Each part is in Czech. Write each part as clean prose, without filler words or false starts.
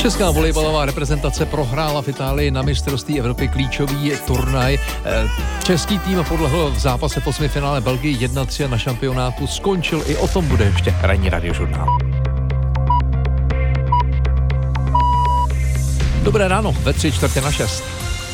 Česká volejbalová reprezentace prohrála v Itálii na mistrovství Evropy klíčový turnaj. Český tým podlehl v zápase v osmifinále Belgii 1-3 a na šampionátu skončil. I o tom bude ještě ranní radiožurnál. Dobré ráno, ve 5:45.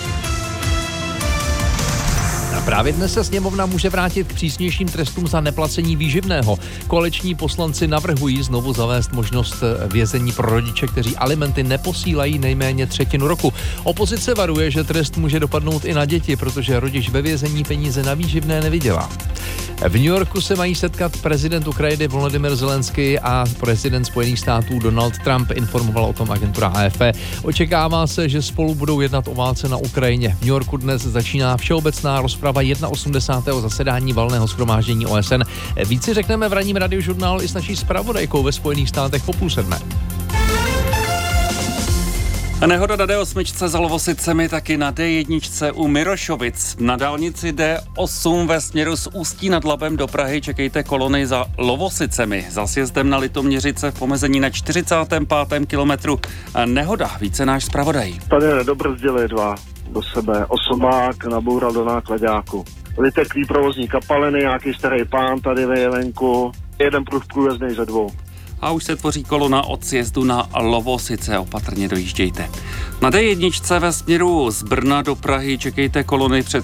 Právě dnes se sněmovna může vrátit k přísnějším trestům za neplacení výživného. Koaliční poslanci navrhují znovu zavést možnost vězení pro rodiče, kteří alimenty neposílají nejméně třetinu roku. Opozice varuje, že trest může dopadnout i na děti, protože rodič ve vězení peníze na výživné nevydělá. V New Yorku se mají setkat prezident Ukrajiny Volodymyr Zelenský a prezident Spojených států Donald Trump, informoval o tom agentura AFP. Očekává se, že spolu budou jednat o válce na Ukrajině. V New Yorku dnes začíná všeobecná rozprava 81. zasedání valného shromáždění OSN. Více řekneme v ranním radiožurnálu i s naší zpravodajkou ve Spojených státech po 6:30. Nehoda na D8 za Lovosicemi, taky na D1 u Mirošovic. Na dálnici D8 ve směru z Ústí nad Labem do Prahy čekejte kolony za Lovosicemi. Za sjezdem na Litoměřice v omezení na 45. kilometru. Nehoda, více náš zpravodaj. Tady nedobrzdili dva do sebe. Osobák naboural do nákladáku. Vyteklý provozní kapaliny, nějaký starý pán tady ve Jelenku. Jeden pruh průjezdnej ze dvou. A už se tvoří kolona od sjezdu na Lovosice, opatrně dojíždějte. Na D1 ve směru z Brna do Prahy čekejte kolony před